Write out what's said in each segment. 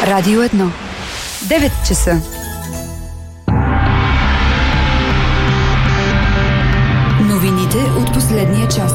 Радио 1. 9 часа. Новините от последния час.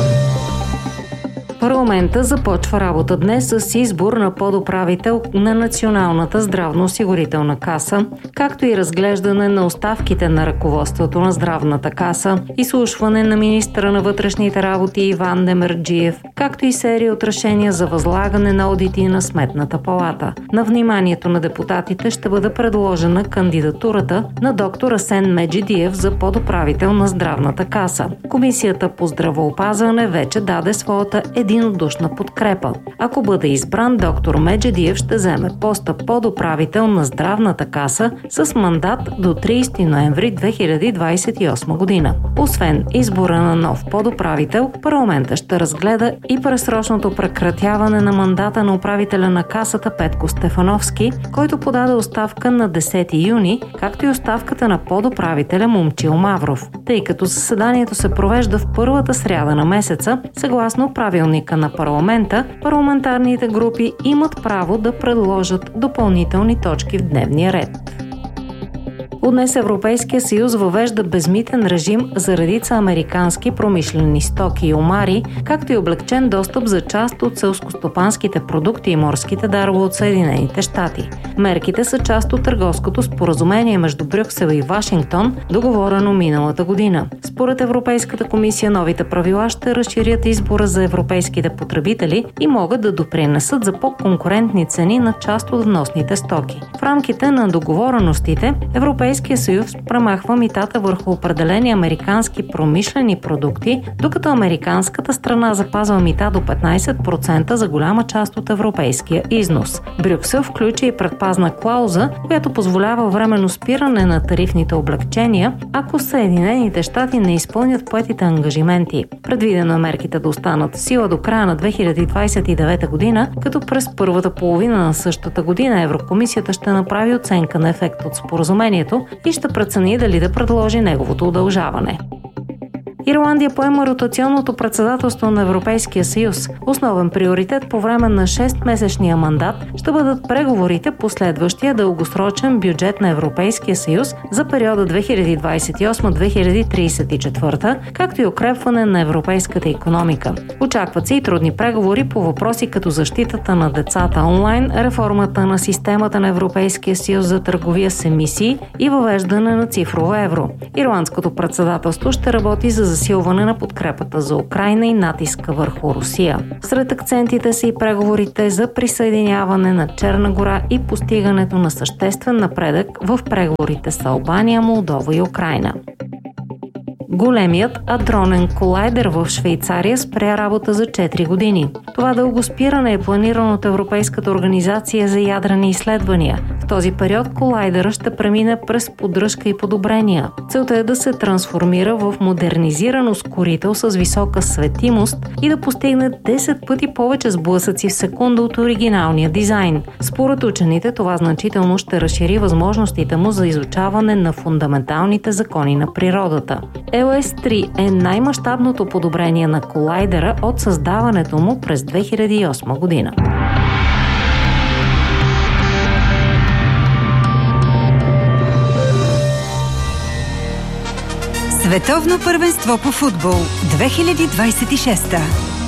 Парламента започва работа днес с избор на подуправител на Националната здравноосигурителна каса, както и разглеждане на оставките на ръководството на здравната каса, изслушване на министъра на вътрешните работи Иван Демерджиев, както и серия от решения за възлагане на одити на Сметната палата. На вниманието на депутатите ще бъде предложена кандидатурата на доктор Асен Меджидиев за подуправител на здравната каса. Комисията по здравеопазване вече даде своята единодушна подкрепа. Ако бъде избран, доктор Меджидиев ще вземе поста подуправител на здравната каса с мандат до 30 ноември 2028 година. Освен избора на нов подуправител, парламента ще разгледа и предсрочното прекратяване на мандата на управителя на касата Петко Стефановски, който подаде оставка на 10 юни, както и оставката на подуправителя Момчил Мавров. Тъй като заседанието се провежда в първата сряда на месеца, съгласно правилника на парламента, парламентарните групи имат право да предложат допълнителни точки в дневния ред. От днес Европейския съюз въвежда безмитен режим за редица американски промишлени стоки и омари, както и облекчен достъп за част от селскостопанските продукти и морските дарове от Съединените щати. Мерките са част от търговското споразумение между Брюксел и Вашингтон, договорено миналата година. Според Европейската комисия, новите правила ще разширят избора за европейските потребители и могат да допринесат за по-конкурентни цени на част от вносните стоки. В рамките на договореностите, Европейския съюз премахва митата върху определени американски промишлени продукти, докато американската страна запазва мита до 15% за голяма част от европейския износ. Брюксел включи и предпазна клауза, която позволява временно спиране на тарифните облекчения, ако Съединените щати не изпълнят поетите ангажименти. Предвидено е мерките да останат в сила до края на 2029 година, като през първата половина на същата година Еврокомисията ще направи оценка на ефект от споразумението и ще прецени дали да предложи неговото удължаване. Ирландия поема ротационното председателство на Европейския съюз. Основен приоритет по време на 6-месечния мандат ще бъдат преговорите по следващия дългосрочен бюджет на Европейския съюз за периода 2028-2034, както и укрепване на европейската икономика. Очакват се и трудни преговори по въпроси като защитата на децата онлайн, реформата на системата на Европейския съюз за търговия с емисии и въвеждане на цифрово евро. Ирландското председателство ще работи за засилване на подкрепата за Украйна и натиска върху Русия. Сред акцентите са и преговорите за присъединяване на Черна гора и постигането на съществен напредък в преговорите с Албания, Молдова и Украйна. Големият адронен колайдер в Швейцария спря работа за 4 години. Това дълго спиране е планирано от Европейската организация за ядрени изследвания. В този период колайдера ще премине през поддръжка и подобрения. Целта е да се трансформира в модернизиран ускорител с висока светимост и да постигне 10 пъти повече сблъсъци в секунда от оригиналния дизайн. Според учените, това значително ще разшири възможностите му за изучаване на фундаменталните закони на природата. LS-3 е най-мащабното подобрение на колайдера от създаването му през 2008 година. Световно първенство по футбол 2026.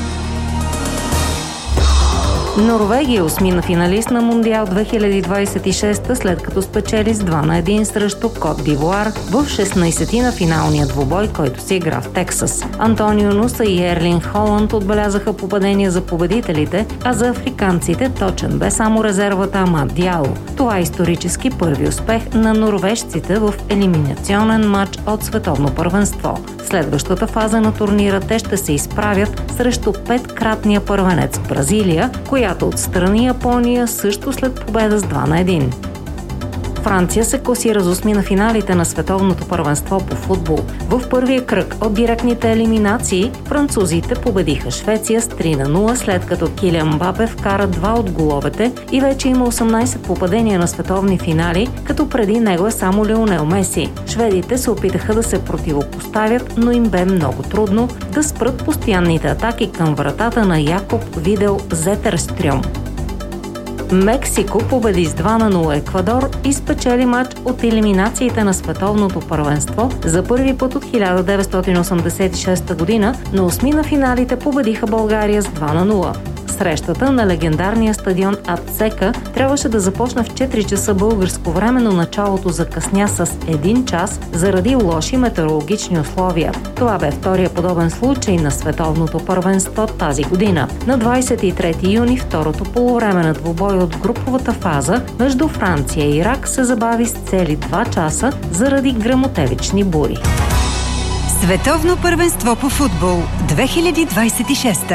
Норвегия осмина финалист на Мондиал 2026, след като спечели с 2-1 срещу Кот д'Ивуар в 16-ти на финалния двубой, който се игра в Тексас. Антонио Нуса и Ерлинг Холанд отбелязаха попадения за победителите, а за африканците точен бе само резервата Амад Диало. Това е исторически първи успех на норвежците в елиминационен матч от световно първенство. В следващата фаза на турнира те ще се изправят срещу 5-кратния първенец Бразилия, която отстрани Япония също след победа с 2-1. Франция се класира за осми на финалите на световното първенство по футбол. В първия кръг от директните елиминации французите победиха Швеция с 3-0, след като Килиан Мбапе вкара 2 от головете и вече има 18 попадения на световни финали, като преди него е само Лионел Меси. Шведите се опитаха да се противопоставят, но им бе много трудно да спрат постоянните атаки към вратата на Якоб Видел Зетерстрьом. Мексико победи с 2-0 Еквадор и спечели матч от елиминациите на световното първенство за първи път от 1986 година. На осми на финалите победиха България с 2-0. Срещата на легендарния стадион Ацтека трябваше да започне в 4 часа българско време, но началото закъсня с 1 час заради лоши метеорологични условия. Това бе втория подобен случай на световното първенство тази година. На 23 юни второто полувреме на двубой от груповата фаза между Франция и Ирак се забави с цели 2 часа заради гръмотевични бури. Световно първенство по футбол 2026.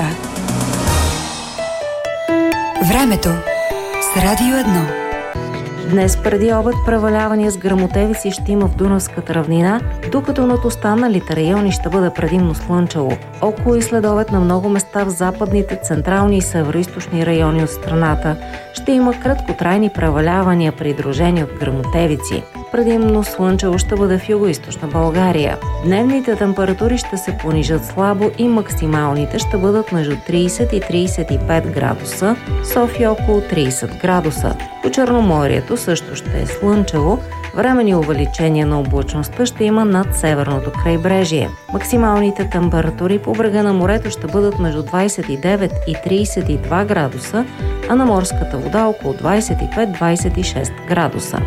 Времето с Радио 1. Днес преди обед превалявания с гръмотевици ще има в Дунавската равнина, докато над останалите райони ще бъде предимно слънчево. Около и следобед на много места в западните, централни и североизточни райони от страната ще има краткотрайни превалявания, придружени от гръмотевици. Предимно слънчево ще бъде в югоизточна България. Дневните температури ще се понижат слабо и максималните ще бъдат между 30 и 35 градуса, София около 30 градуса. По Черноморието също ще е слънчево, временни увеличения на облачността ще има над северното крайбрежие. Максималните температури по брега на морето ще бъдат между 29 и 32 градуса, а на морската вода около 25-26 градуса.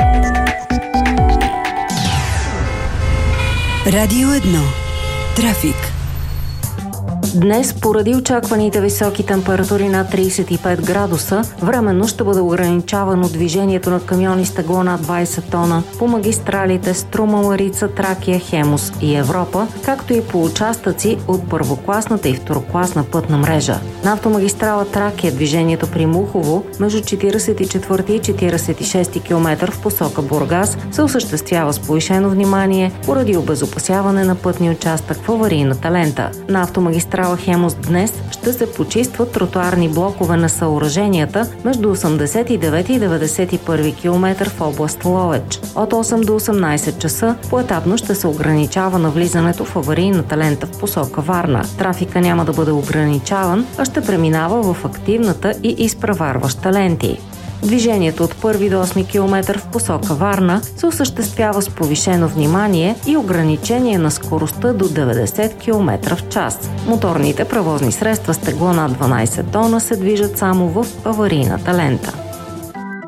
Радио 1. Трафик. Днес, поради очакваните високи температури над 35 градуса, временно ще бъде ограничавано движението на камиони с тегло над 20 тона по магистралите Струма, Марица, Тракия, Хемус и Европа, както и по участъци от първокласната и второкласна пътна мрежа. На автомагистрала Тракия движението при Мухово между 44 и 46 км в посока Бургас се осъществява с повишено внимание поради обезопасяване на пътни участък в аварийната лента. На автомагистрала Хемус днес ще се почистват тротуарни блокове на съоръженията между 89 и 91 км в област Ловеч. От 8 до 18 часа поетапно ще се ограничава навлизането в аварийната лента в посока Варна. Трафика няма да бъде ограничаван, а ще преминава в активната и изпреварваща ленти. Движението от 1 до 8 км в посока Варна се осъществява с повишено внимание и ограничение на скоростта до 90 км в час. Моторните превозни средства с тегло над 12 тона се движат само в аварийната лента.